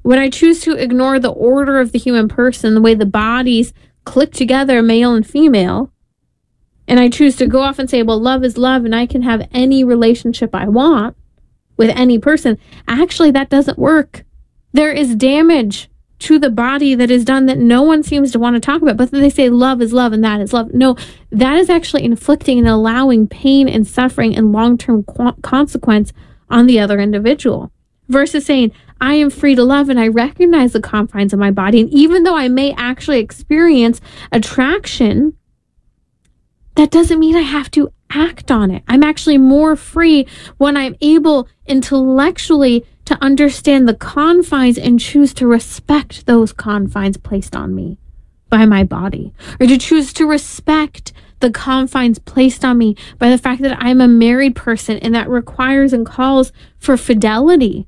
When I choose to ignore the order of the human person, the way the bodies click together, male and female, and I choose to go off and say, well, love is love and I can have any relationship I want with any person, actually that doesn't work. There is damage to the body that is done that no one seems to want to talk about, but they say love is love and that is love. No, that is actually inflicting and allowing pain and suffering and long-term consequence on the other individual, versus saying, I am free to love and I recognize the confines of my body. And even though I may actually experience attraction, that doesn't mean I have to act on it. I'm actually more free when I'm able intellectually to understand the confines and choose to respect those confines placed on me by my body, or to choose to respect the confines placed on me by the fact that I'm a married person and that requires and calls for fidelity.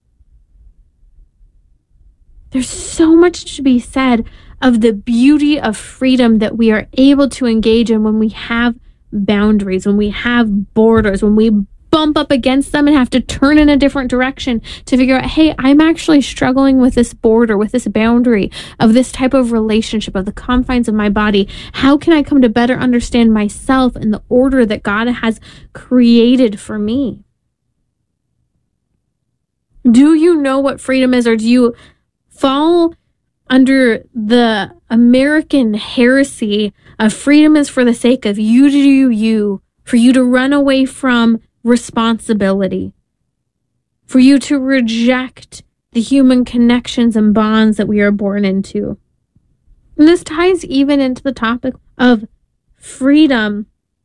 There's so much to be said of the beauty of freedom that we are able to engage in when we have boundaries, when we have borders, when we bump up against them and have to turn in a different direction to figure out, hey, I'm actually struggling with this border, with this boundary of this type of relationship, of the confines of my body. How can I come to better understand myself and the order that God has created for me? Do you know what freedom is, or do you fall under the American heresy of freedom is for the sake of you to do you, for you to run away from responsibility, for you to reject the human connections and bonds that we are born into? And this ties even into the topic of freedom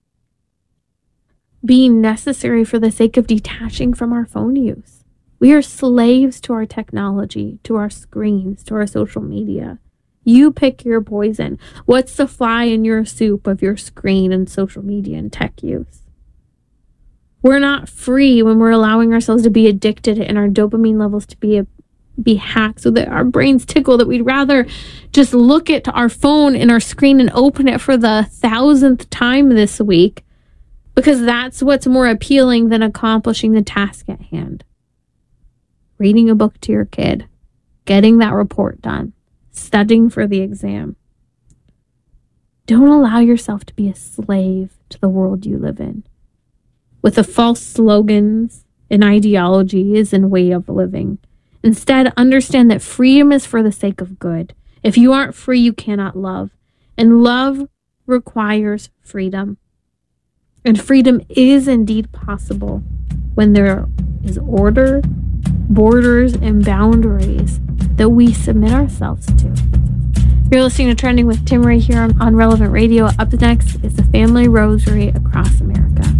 being necessary for the sake of detaching from our phone use. We are slaves to our technology, to our screens, to our social media. You pick your poison. What's the fly in your soup of your screen and social media and tech use? We're not free when we're allowing ourselves to be addicted and our dopamine levels to be hacked so that our brains tickle, that we'd rather just look at our phone and our screen and open it for the 1,000th time this week, because that's what's more appealing than accomplishing the task at hand. Reading a book to your kid, getting that report done, studying for the exam. Don't allow yourself to be a slave to the world you live in, with the false slogans and ideologies and way of living. Instead, understand that freedom is for the sake of good. If you aren't free, you cannot love. And love requires freedom. And freedom is indeed possible when there is order, borders, and boundaries that we submit ourselves to. You're listening to Trending with Timmerie here on Relevant Radio. Up next is the Family Rosary Across America.